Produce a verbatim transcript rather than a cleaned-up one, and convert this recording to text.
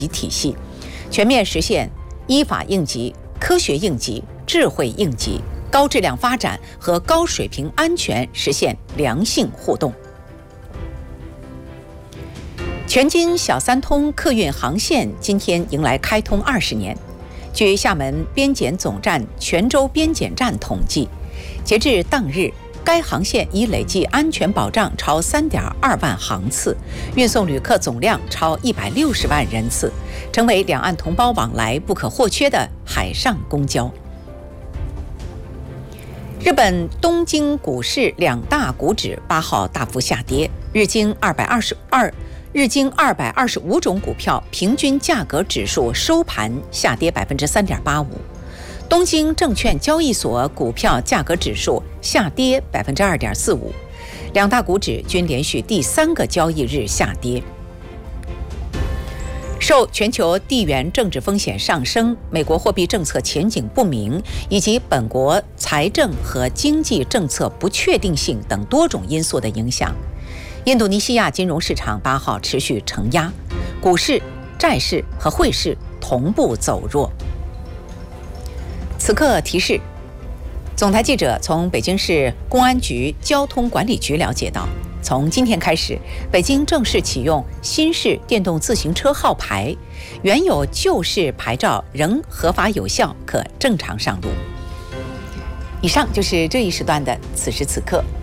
体系，全面实现依法应急、科学应急、智慧应急、高质量发展和高水平安全实现良性互动。全京小三通客运航线今天迎来开通二十年。据厦门边检总站泉州边检站统计，截至当日，该航线已累计安全保障超三点二万航次，运送旅客总量超一百六十万人次，成为两岸同胞往来不可或缺的海上公交。日本东京股市两大股指八号大幅下跌，日经二百二十二。日经二百二十五种股票平均价格指数收盘下跌百分之三点八五，东京证券交易所股票价格指数下跌百分之二点四五，两大股指均连续第三个交易日下跌。受全球地缘政治风险上升、美国货币政策前景不明以及本国财政和经济政策不确定性等多种因素的影响，印度尼西亚金融市场八号持续承压，股市、债市和汇市同步走弱。此刻提示，总台记者从北京市公安局交通管理局了解到，从今天开始，北京正式启用新式电动自行车号牌，原有旧式牌照仍合法有效，可正常上路。以上就是这一时段的此时此刻。